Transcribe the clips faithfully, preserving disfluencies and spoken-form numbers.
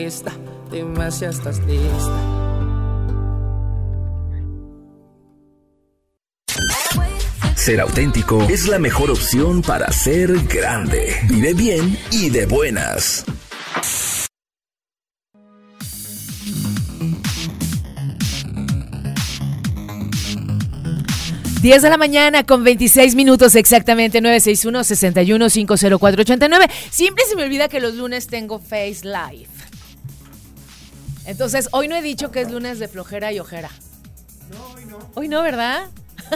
lista, dime si estás lista. Ser auténtico es la mejor opción para ser grande. Vive bien y de buenas. diez de la mañana con veintiséis minutos exactamente, nueve seis uno, seis uno, cinco cero cuatro ocho nueve. Siempre se me olvida que los lunes tengo Face Live. Entonces, hoy no he dicho que es lunes de flojera y ojera. No, hoy no. Hoy no, ¿verdad?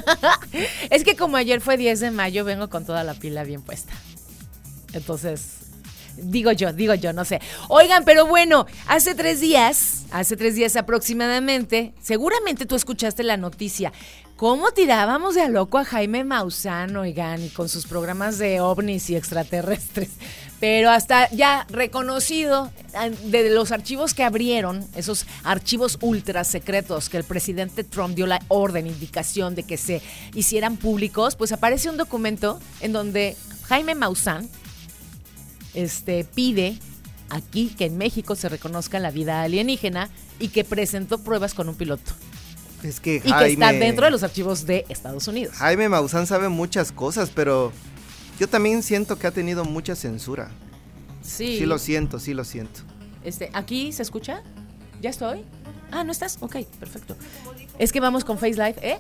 Es que como ayer fue diez de mayo, vengo con toda la pila bien puesta. Entonces, digo yo, digo yo, no sé. Oigan, pero bueno, hace tres días, hace tres días aproximadamente, seguramente tú escuchaste la noticia. ¿Cómo tirábamos de a loco a Jaime Maussan, oigan, y con sus programas de ovnis y extraterrestres? Pero hasta ya reconocido de los archivos que abrieron, esos archivos ultra secretos que el presidente Trump dio la orden, indicación de que se hicieran públicos, pues aparece un documento en donde Jaime Maussan este, pide aquí que en México se reconozca la vida alienígena y que presentó pruebas con un piloto. Es que y Jaime, que está dentro de los archivos de Estados Unidos. Jaime Maussan sabe muchas cosas, pero yo también siento que ha tenido mucha censura. Sí. Sí lo siento, sí lo siento. Este, ¿aquí se escucha? ¿Ya estoy? Ah, ¿no estás? Ok, perfecto. Es que vamos con Face Live, ¿eh?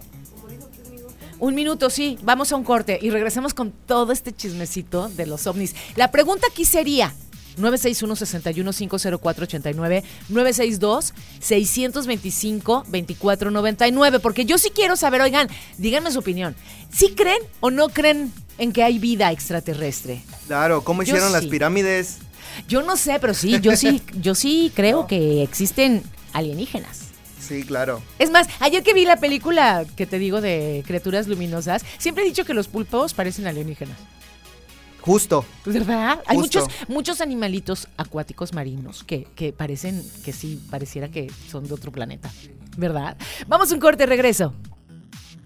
Un minuto, sí, vamos a un corte y regresamos con todo este chismecito de los ovnis. La pregunta aquí sería nueve seis uno, seis uno, cinco cero cuatro ocho nueve, nueve seis dos, seis dos cinco, dos cuatro nueve nueve, porque yo sí quiero saber, oigan, díganme su opinión. ¿Sí creen o no creen en que hay vida extraterrestre? Claro, ¿cómo Yo hicieron sí. las pirámides? Yo no sé, pero sí, yo sí, yo sí creo No. que existen alienígenas. Sí, claro. Es más, ayer que vi la película que te digo de criaturas luminosas, siempre he dicho que los pulpos parecen alienígenas. Justo. ¿Verdad? Hay Justo. muchos, muchos animalitos acuáticos marinos que, que parecen, que sí, pareciera que son de otro planeta. ¿Verdad? Vamos a un corte, regreso.